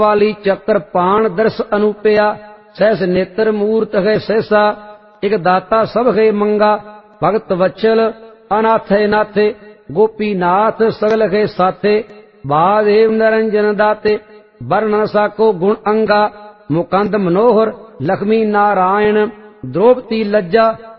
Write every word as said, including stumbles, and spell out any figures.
वाली चक्र पाण दर्श अनुपया सहस नेत्र मूर्त है सहसा एक दाता सब है मंगा भगत वत्सल अनाथ है नाथे गोपीनाथ सगल है साथे बादेव निरंजन दाते वर्ण साको गुण अंगा मुकंद मनोहर लक्ष्मी नारायण द्रौपदी लज्जा